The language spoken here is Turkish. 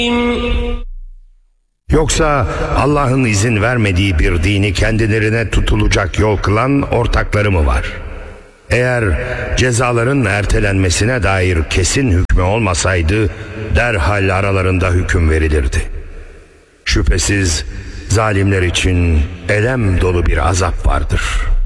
Yoksa Allah'ın izin vermediği bir dini kendilerine tutulacak yol kılan ortakları mı var? Eğer cezaların ertelenmesine dair kesin hükmü olmasaydı derhal aralarında hüküm verilirdi. Şüphesiz zalimler için elem dolu bir azap vardır.